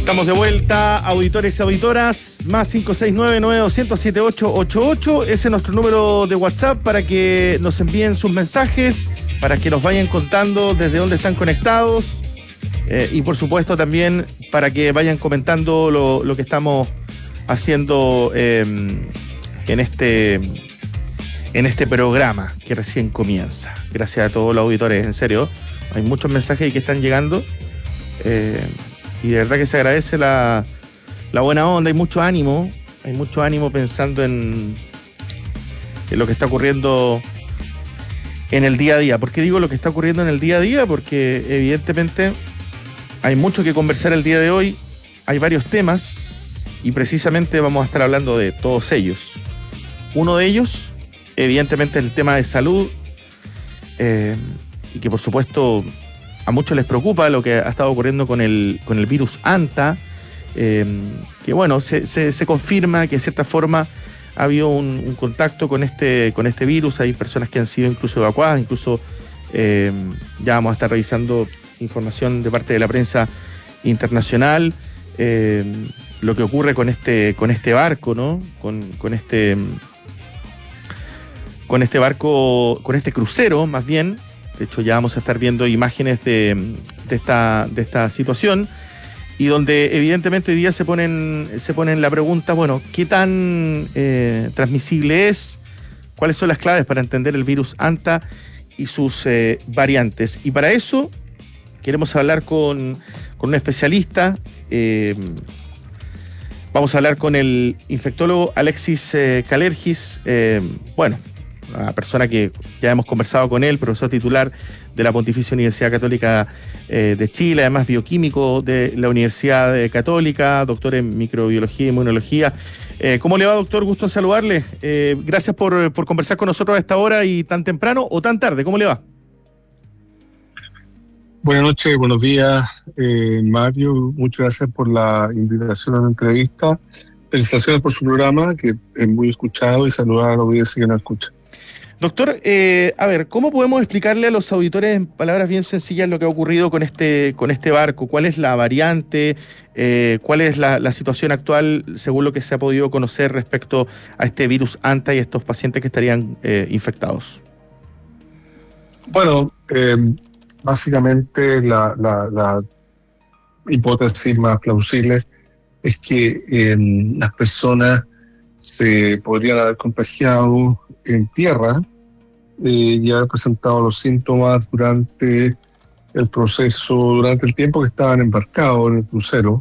Estamos de vuelta, auditores y auditoras, más 569-9200-7888. Ese es nuestro número de WhatsApp para que nos envíen sus mensajes, para que nos vayan contando desde dónde están conectados y por supuesto también para que vayan comentando lo que estamos haciendo en este programa que recién comienza. Gracias a todos los auditores, en serio. Hay muchos mensajes que están llegando. Y de verdad que se agradece la buena onda, hay mucho ánimo pensando en lo que está ocurriendo en el día a día. ¿Por qué digo lo que está ocurriendo en el día a día? Porque evidentemente hay mucho que conversar el día de hoy, hay varios temas y precisamente vamos a estar hablando de todos ellos. Uno de ellos, evidentemente, es el tema de salud y que por supuesto a muchos les preocupa lo que ha estado ocurriendo con el virus Anta, que bueno, se confirma que de cierta forma ha habido un contacto con este virus. Hay personas que han sido incluso evacuadas, incluso ya vamos a estar revisando información de parte de la prensa internacional, lo que ocurre con este barco, ¿no? Con este barco, con este crucero más bien. De hecho, ya vamos a estar viendo imágenes de esta situación y donde evidentemente hoy día se ponen la pregunta, bueno, ¿qué tan transmisible es? ¿Cuáles son las claves para entender el virus Anta y sus variantes? Y para eso queremos hablar con un especialista. Vamos a hablar con el infectólogo Alexis Kalergis. Bueno, una persona que ya hemos conversado con él, profesor titular de la Pontificia Universidad Católica de Chile, además bioquímico de la Universidad Católica, doctor en microbiología y inmunología. ¿Cómo le va, doctor? Gusto en saludarle. Gracias por conversar con nosotros a esta hora y tan temprano o tan tarde. ¿Cómo le va? Buenas noches, buenos días, Mario. Muchas gracias por la invitación a la entrevista. Felicitaciones por su programa, que es muy escuchado, y saludar a la audiencia que nos escucha. Doctor, a ver, ¿cómo podemos explicarle a los auditores en palabras bien sencillas lo que ha ocurrido con este barco? ¿Cuál es la variante? ¿Cuál es la situación actual según lo que se ha podido conocer respecto a este virus Anta y a estos pacientes que estarían infectados? Bueno, básicamente la hipótesis más plausible es que las personas se podrían haber contagiado en tierra y haber presentado los síntomas durante el proceso, durante el tiempo que estaban embarcados en el crucero,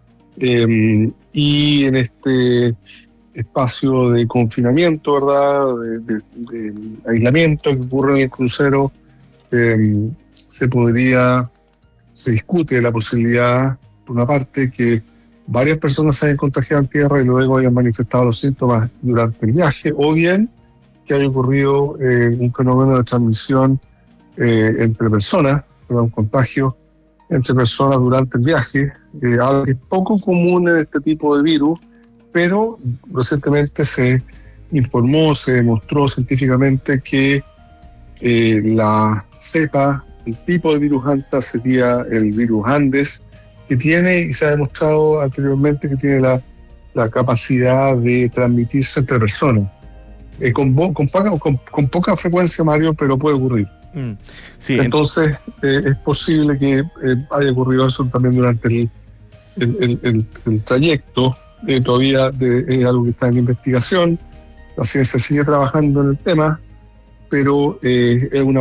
y en este espacio de confinamiento, ¿verdad?, de aislamiento que ocurre en el crucero, se discute la posibilidad, por una parte, que varias personas se hayan contagiado en tierra y luego hayan manifestado los síntomas durante el viaje, o bien que haya ocurrido un fenómeno de transmisión entre personas, un contagio entre personas durante el viaje, algo que es poco común en este tipo de virus, pero recientemente se informó, se demostró científicamente que la cepa, el tipo de virus Anta sería el virus Andes, que tiene, y se ha demostrado anteriormente, que tiene la capacidad de transmitirse entre personas. Con poca frecuencia, Mario, pero puede ocurrir. Sí, entonces, es posible que haya ocurrido eso también durante el trayecto. Todavía es algo que está en investigación. La ciencia sigue trabajando en el tema, pero es una